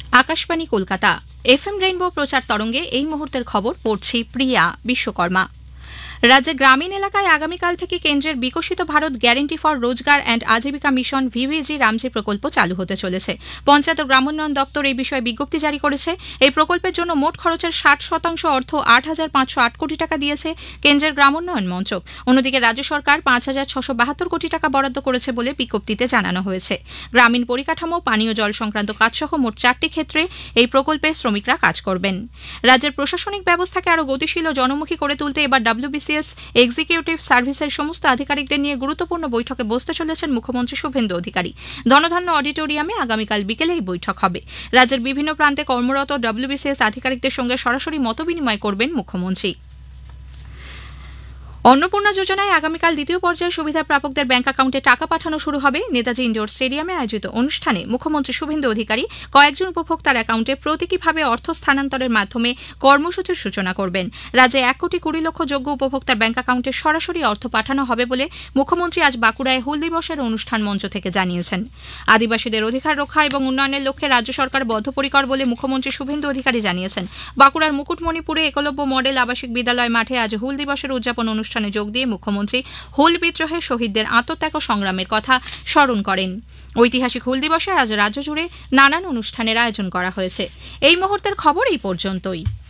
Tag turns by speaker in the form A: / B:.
A: Akashvani Kolkata FM rainbow প্রচার তরঙ্গে এই মুহূর্তের খবর পড়ছি প্রিয়া বিশ্বকর্মা। রাজ্যে গ্রামীণ এলাকায় আগামীকাল থেকে কেন্দ্রের বিকশিত ভারত গ্যারেন্টি ফর রোজগার অ্যান্ড আজীবিকা মিশন ভিভিজি রামজি প্রকল্প চালু হতে চলেছে। পঞ্চায়েত ও গ্রামোন্নয়ন দপ্তর এই বিষয়ে বিজ্ঞপ্তি জারি করেছে। এই প্রকল্পের জন্য মোট খরচের 60% অর্থ 8,508 কোটি টাকা দিয়েছে কেন্দ্রের গ্রামোন্নয়ন মন্ত্রক। অন্যদিকে রাজ্য সরকার 5,672 কোটি টাকা বরাদ্দ করেছে বলে বিজ্ঞপ্তিতে জানানো হয়েছে। গ্রামীণ পরিকাঠামো, পানীয় জল সংক্রান্ত কাজসহ মোট 4টি ক্ষেত্রে এই প্রকল্পে শ্রমিকরা কাজ করবেন। রাজ্যের প্রশাসনিক ব্যবস্থাকে আরও গতিশীল ও জনমুখী করে তুলতে এবার WBCS এক্সিকিউটিভ সার্ভিসের সমস্ত আধিকারিকদের নিয়ে গুরুত্বপূর্ণ বৈঠকে বসতে চলেছেন মুখ্যমন্ত্রী শুভেন্দু অধিকারী। ধনধান্য অডিটোরিয়ামে আগামীকাল বিকেলে এই বৈঠক হবে। রাজ্যের বিভিন্ন প্রান্তে কর্মরত WBCS আধিকারিকদের সঙ্গে সরাসরি মতবিনিময় করবেন মুখ্যমন্ত্রী। অন্নপূর্ণা যোজনায় আগামীকাল দ্বিতীয় পর্যায়ে সুবিধা প্রাপকদের ব্যাংক অ্যাকাউন্টে টাকা পাঠানো শুরু হবে। নেতাজি ইন্ডোর স্টেডিয়ামে আয়োজিত অনুষ্ঠানে মুখ্যমন্ত্রী শুভেন্দু অধিকারী কয়েকজন উপভোক্তার অ্যাকাউন্টে প্রতীকীভাবে অর্থ স্থানান্তরের মাধ্যমে কর্মসূচির সূচনা করবেন। রাজ্যে 1,20,00,000 যোগ্য উপভোক্তার ব্যাংক অ্যাকাউন্টে সরাসরি অর্থ পাঠানো হবে বলে মুখ্যমন্ত্রী আজ বাঁকুড়ায় হুল দিবসের অনুষ্ঠান মঞ্চ থেকে জানিয়েছেন। আদিবাসীদের অধিকার রক্ষা এবং উন্নয়নের লক্ষ্যে রাজ্য সরকার বদ্ধপরিকর বলে মুখ্যমন্ত্রী শুভেন্দু অধিকারী জানিয়েছেন। বাঁকুড়ার মুকুটমণিপুরে একলব্য মডেল আবাসিক বিদ্যালয় মাঠে আজ হুল দিবসের উদযাপন অনুষ্ঠানে যোগ দিয়ে মুখ্যমন্ত্রী হুল বিদ্রোহে শহীদদের আত্মত্যাগ ও সংগ্রামের কথা স্মরণ করেন। ঐতিহাসিক হুল দিবসে আজ রাজ্য জুড়ে নানান অনুষ্ঠানের আয়োজন করা হয়েছে। এই মুহূর্তের খবর এই পর্যন্তই।